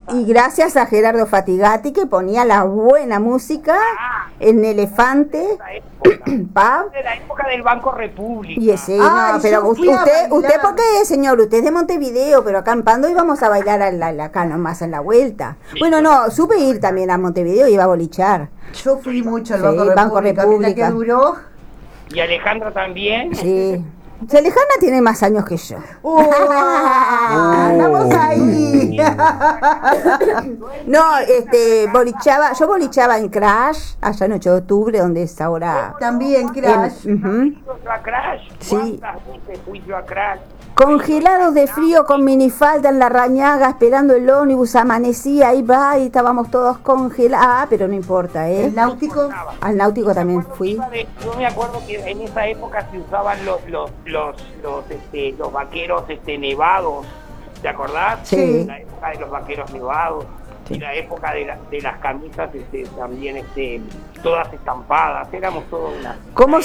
Y gracias a Gerardo Fatigati, que ponía la buena música en Elefante, Pub. De la época del Banco República. Y ese, no, pero usted, ¿por qué, señor? Usted es de Montevideo, pero acá en Pando íbamos a bailar acá nomás en la vuelta. Sí, bueno, no, supe ir también a Montevideo y iba a bolichar. Yo fui mucho al Banco República. Que duró. ¿Y Alejandra también? Sí. Alejandra tiene más años que yo. Andamos ahí. No, yo bolichaba en Crash, allá en 8 de octubre, donde es ahora. También Crash. ¿A Crash? Sí. Fui yo a Crash. Congelados de frío con minifalda en la Rañaga, esperando el ómnibus, amanecía, ahí va, y estábamos todos congelados, pero no importa, ¿eh? ¿El náutico? Al náutico también fui. Yo me acuerdo que en esa época se usaban los vaqueros nevados, ¿te acordás? Sí. La época de los vaqueros nevados. Sí. Y la época de las camisas también todas estampadas, éramos todos una... ¿Cómo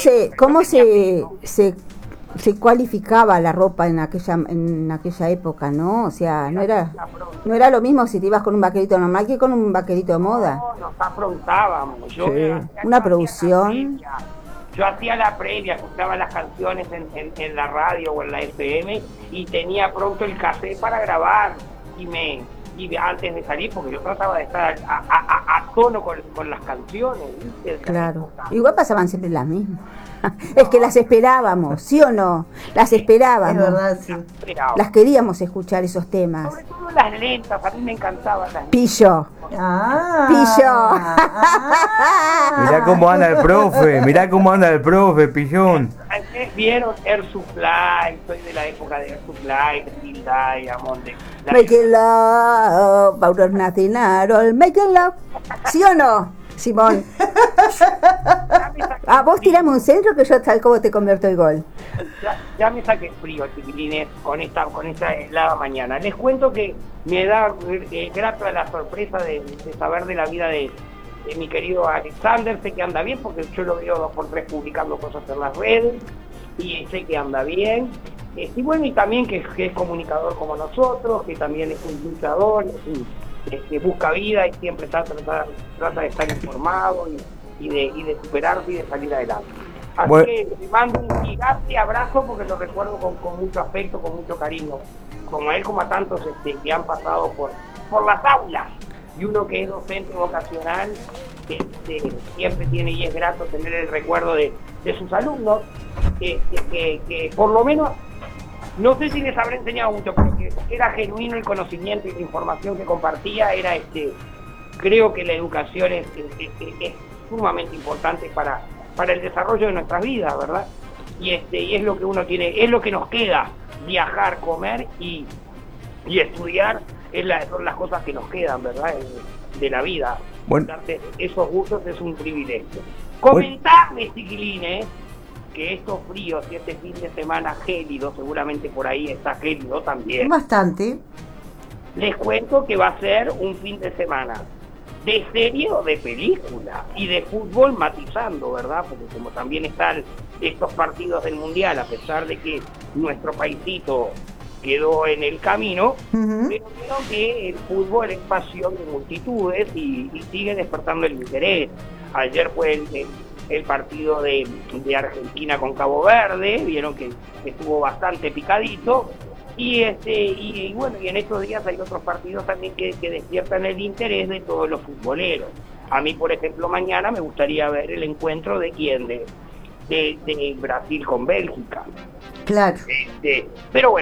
se cualificaba la ropa en aquella época, ¿no? O sea, no era lo mismo si te ibas con un vaquerito normal que con un vaquerito de moda. No, nos afrontábamos. Una producción. Yo hacía la previa, escuchaba las canciones en la radio o en la FM y tenía pronto el cassette para grabar y antes de salir, porque yo trataba de estar a tono con las canciones, ¿viste? Claro, igual pasaban siempre las mismas. Es que las esperábamos, ¿sí o no? Las esperábamos. Es verdad, sí. Las queríamos escuchar, esos temas. Sobre todo las lentas, a mí me encantaban las lentas. Pillo. Pillo. Mirá cómo anda el profe, Pillón. ¿Ustedes vieron Air Supply? Soy de la época de Air Supply, de Phil Diamond. Make it love, Bauer Nacional, make it love. ¿Sí o no, Simón? Vos tirame un centro que yo tal como te convierto el gol. Ya me saqué frío, chiquilines, con esta helada mañana. Les cuento que me da grata la sorpresa de saber de la vida de mi querido Alexander. Sé que anda bien porque yo lo veo 2x3 publicando cosas en las redes y sé que anda bien. Y bueno, y también que es comunicador como nosotros, que también es un luchador, busca vida y siempre trata de estar informado y de superarse y de salir adelante. Así que le mando un gigante abrazo porque lo recuerdo con mucho afecto, con mucho cariño, como a él como a tantos que han pasado por las aulas. Y uno que es docente vocacional, siempre tiene y es grato tener el recuerdo de sus alumnos, que por lo menos, no sé si les habré enseñado mucho, pero que era genuino el conocimiento y la información que compartía. Creo que la educación es sumamente importante para el desarrollo de nuestras vidas, ¿verdad? Y es lo que uno tiene, es lo que nos queda: viajar, comer y estudiar. Son las cosas que nos quedan, ¿verdad? De la vida. Bueno. Darte esos gustos es un privilegio. Comentarles, chiquilines, que estos fríos y este fin de semana gélido, seguramente por ahí está gélido también. Bastante. Les cuento que va a ser un fin de semana de serie o de película y de fútbol matizando, ¿verdad? Porque como también están estos partidos del Mundial, a pesar de que nuestro paisito quedó en el camino, pero vieron que el fútbol es pasión de multitudes y sigue despertando el interés. Ayer fue el partido de Argentina con Cabo Verde, vieron que estuvo bastante picadito, y bueno, y en estos días hay otros partidos también que despiertan el interés de todos los futboleros. A mí, por ejemplo, mañana me gustaría ver el encuentro de de Brasil con Bélgica. Claro. Pero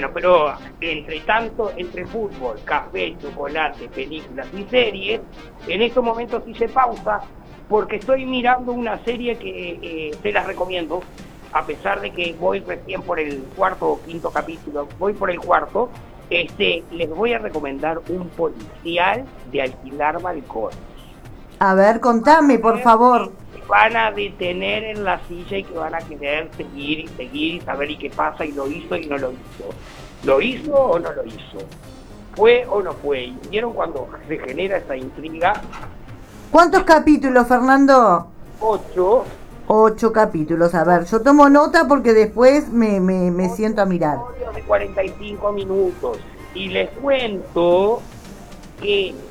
entre fútbol, café, chocolate, películas y series, en estos momentos hice pausa porque estoy mirando una serie que se las recomiendo, a pesar de que voy recién por el cuarto o quinto capítulo, voy por el cuarto. Les voy a recomendar un policial de alquilar balcones. A ver, contame, por favor. Van a detener en la silla y que van a querer seguir y saber y qué pasa, y lo hizo y no lo hizo. ¿Lo hizo o no lo hizo? ¿Fue o no fue? ¿Y vieron cuando se genera esa intriga? ¿Cuántos capítulos, Fernando? 8. 8 capítulos. A ver, yo tomo nota porque después me siento a mirar. De 45 minutos. Y les cuento que